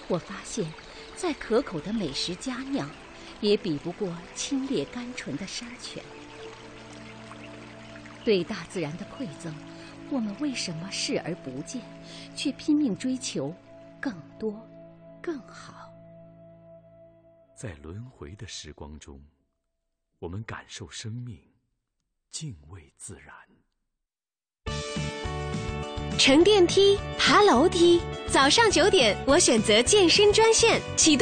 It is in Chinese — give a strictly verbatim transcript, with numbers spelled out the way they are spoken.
我发现，再可口的美食佳酿，也比不过清冽甘醇的山泉。对大自然的馈赠，我们为什么视而不见，却拼命追求更多、更好？ 在轮回的时光中，我们感受生命，敬畏自然。 乘电梯，爬楼梯，早上九点，我选择健身专线启动。